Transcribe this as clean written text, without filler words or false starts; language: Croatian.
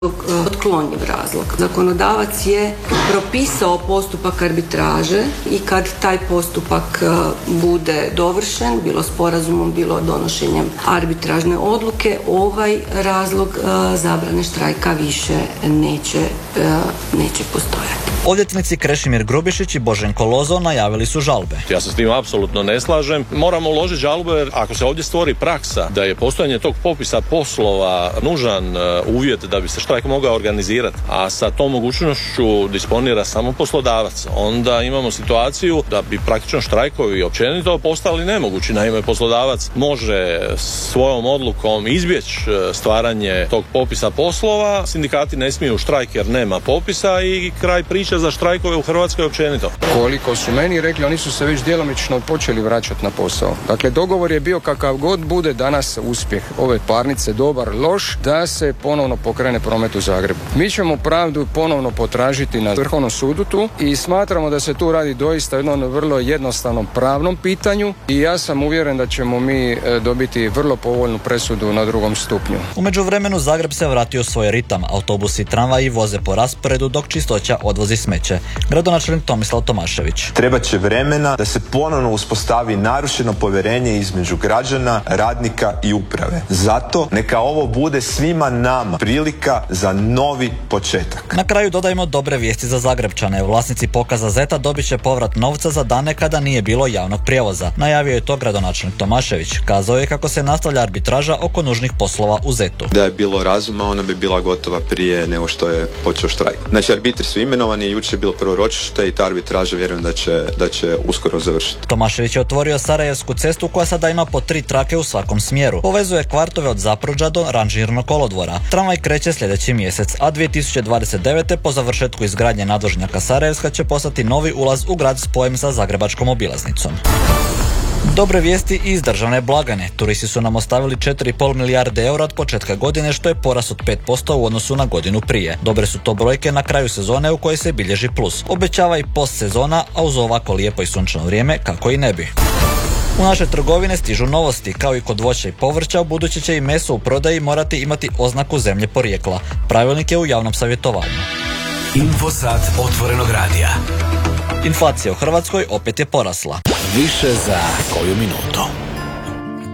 otklonjiv razlog. Zakonodavac je propisao postupak arbitraže i kad taj postupak bude dovršen, bilo sporazumom, bilo donošenjem arbitražne odluke, ovaj razlog zabrane štrajka više neće postojati. Odvjetnici Krešimir Grubišić i Boženko Lozo najavili su žalbe. Ja se s tim apsolutno ne slažem. Moramo uložiti žalbu jer ako se ovdje stvori praksa da je postojanje tog popisa poslova nužan uvjet da bi se štrajk mogao organizirati, a sa tom mogućnošću disponira samo poslodavac, onda imamo situaciju da bi praktično štrajkovi općenito postali nemogući. Naime, poslodavac može svojom odlukom izbjeći stvaranje tog popisa poslova, sindikati ne smiju štrajk jer nema popisa i kraj priče za štrajkove u Hrvatskoj općenito. Koliko su meni rekli, oni su se već djelomično počeli vraćati na posao. Dakle, dogovor je bio kakav god bude danas uspjeh ove parnice, dobar, loš, da se ponovno pokrene promet u Zagrebu. Mi ćemo pravdu ponovno potražiti na Vrhovnom sudu tu i smatramo da se tu radi doista o jednom vrlo jednostavnom pravnom pitanju i ja sam uvjeren da ćemo mi dobiti vrlo povoljnu presudu na drugom stupnju. U međuvremenu Zagreb se vratio u svoj ritam. Autobusi i tramvaji voze po rasporedu dok Čistoća odvozi smeće. Gradonačelnik Tomislav Tomašević. Trebat će vremena da se ponovno uspostavi narušeno povjerenje između građana, radnika i uprave. Zato neka ovo bude svima nama prilika za novi početak. Na kraju dodajmo dobre vijesti za Zagrebčane. Vlasnici pokaza Zeta dobit će povrat novca za dane kada nije bilo javnog prijevoza. Najavio je to gradonačelnik Tomašević. Kazao je kako se nastavlja arbitraža oko nužnih poslova u Zetu. Da je bilo razuma, ona bi bila gotova prije nego što je počeo štrajk. Znači, arbitri su imenovani, jučer je bilo prvo ročište i ta arbitraža vjerujem da će uskoro završiti. Tomašević je otvorio Sarajevsku cestu koja sada ima po 3 trake u svakom smjeru. Povezuje kvartove od Zapruđa do Ranžirnog kolodvora. Tramvaj kreće sljedeći mjesec, a 2029. po završetku izgradnje nadvožnjaka Sarajevska će postati novi ulaz u grad spojem sa zagrebačkom obilaznicom. Dobre vijesti iz državne blagajne. Turisti su nam ostavili 4,5 milijarde eura od početka godine, što je porast od 5% u odnosu na godinu prije. Dobre su to brojke na kraju sezone u kojoj se bilježi plus. Obećava i post sezona, a uz ovako lijepo i sunčano vrijeme kako i ne bi. U naše trgovine stižu novosti. Kao i kod voća i povrća, ubuduće će i meso u prodaji morati imati oznaku zemlje porijekla. Pravilnik je u javnom savjetovanju. Infosat otvorenog radija. Inflacija u Hrvatskoj opet je porasla. Više za koju minutu.